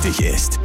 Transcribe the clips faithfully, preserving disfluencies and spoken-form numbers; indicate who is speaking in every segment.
Speaker 1: wichtig ist.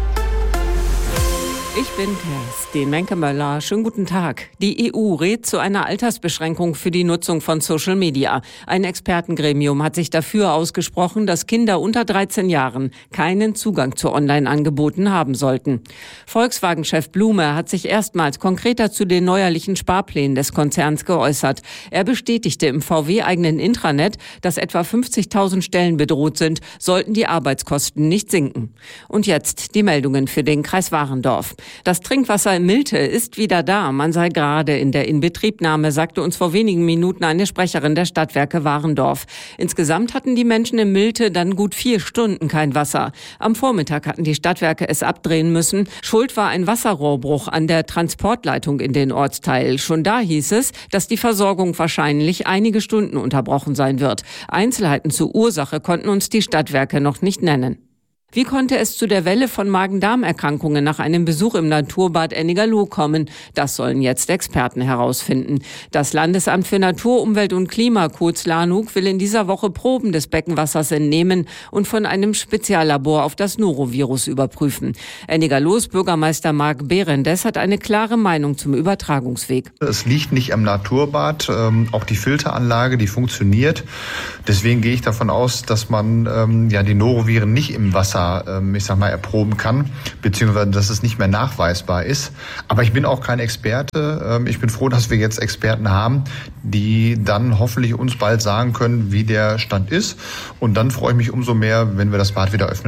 Speaker 2: Ich bin Kerstin Menke-Möller. Schönen guten Tag. Die E U rät zu einer Altersbeschränkung für die Nutzung von Social Media. Ein Expertengremium hat sich dafür ausgesprochen, dass Kinder unter dreizehn Jahren keinen Zugang zu Online-Angeboten haben sollten. Volkswagen-Chef Blume hat sich erstmals konkreter zu den neuerlichen Sparplänen des Konzerns geäußert. Er bestätigte im V W-eigenen Intranet, dass etwa fünfzigtausend Stellen bedroht sind, sollten die Arbeitskosten nicht sinken. Und jetzt die Meldungen für den Kreis Warendorf. Das Trinkwasser in Milte ist wieder da. Man sei gerade in der Inbetriebnahme, sagte uns vor wenigen Minuten eine Sprecherin der Stadtwerke Warendorf. Insgesamt hatten die Menschen in Milte dann gut vier Stunden kein Wasser. Am Vormittag hatten die Stadtwerke es abdrehen müssen. Schuld war ein Wasserrohrbruch an der Transportleitung in den Ortsteil. Schon da hieß es, dass die Versorgung wahrscheinlich einige Stunden unterbrochen sein wird. Einzelheiten zur Ursache konnten uns die Stadtwerke noch nicht nennen. Wie konnte es zu der Welle von Magen-Darm-Erkrankungen nach einem Besuch im Naturbad Ennigerloh kommen? Das sollen jetzt Experten herausfinden. Das Landesamt für Natur, Umwelt und Klima, kurz LANUG, will in dieser Woche Proben des Beckenwassers entnehmen und von einem Speziallabor auf das Norovirus überprüfen. Ennigerlohs Bürgermeister Marc Behrendes hat eine klare Meinung zum Übertragungsweg.
Speaker 3: Es liegt nicht am Naturbad, ähm, auch die Filteranlage, die funktioniert. Deswegen gehe ich davon aus, dass man ähm, ja die Noroviren nicht im Wasser ich sag mal, erproben kann, beziehungsweise dass es nicht mehr nachweisbar ist. Aber ich bin auch kein Experte. Ich bin froh, dass wir jetzt Experten haben, die dann hoffentlich uns bald sagen können, wie der Stand ist. Und dann freue ich mich umso mehr, wenn wir das Bad wieder öffnen.